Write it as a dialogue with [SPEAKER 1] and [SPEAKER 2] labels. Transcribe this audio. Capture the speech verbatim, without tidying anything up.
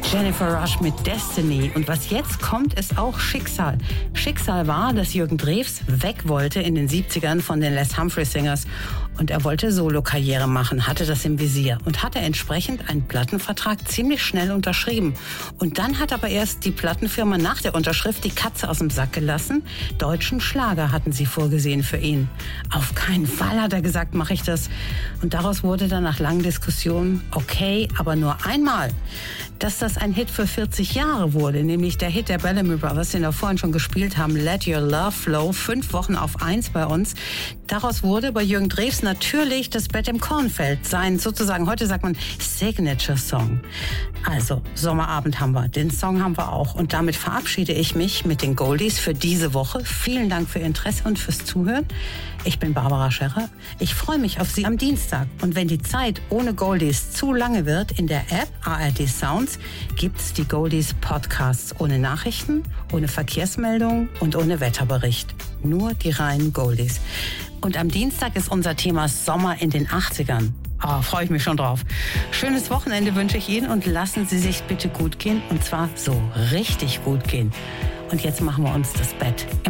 [SPEAKER 1] Jennifer Rush mit Destiny. Und was jetzt kommt, ist auch Schicksal. Schicksal war, dass Jürgen Drews weg wollte in den siebzigern von den Les Humphrey Singers. Und er wollte Solo-Karriere machen, hatte das im Visier und hatte entsprechend einen Plattenvertrag ziemlich schnell unterschrieben. Und dann hat aber erst die Plattenfirma nach der Unterschrift die Katze aus dem Sack gelassen. Deutschen Schlager hatten sie vorgesehen für ihn. Auf keinen Fall, hat er gesagt, mache ich das. Und daraus wurde dann nach langen Diskussionen, okay, aber nur einmal. Dass das ein Hit für vierzig Jahre wurde, nämlich der Hit der Bellamy Brothers, den wir vorhin schon gespielt haben, Let Your Love Flow, fünf Wochen auf eins bei uns. Daraus wurde bei Jürgen Drews natürlich das Bett im Kornfeld, sein sozusagen, heute sagt man Signature-Song. Also, Sommerabend haben wir, den Song haben wir auch. Und damit verabschiede ich mich mit den Goldies für diese Woche. Vielen Dank für Ihr Interesse und fürs Zuhören. Ich bin Barbara Scherrer. Ich freue mich auf Sie am Dienstag. Und wenn die Zeit ohne Goldies zu lange wird, in der App A R D Sounds gibt's die Goldies Podcasts ohne Nachrichten, ohne Verkehrsmeldungen und ohne Wetterbericht. Nur die reinen Goldies. Und am Dienstag ist unser Thema Sommer in den achtzigern. Ah, freue ich mich schon drauf. Schönes Wochenende wünsche ich Ihnen und lassen Sie sich bitte gut gehen. Und zwar so richtig gut gehen. Und jetzt machen wir uns das Bett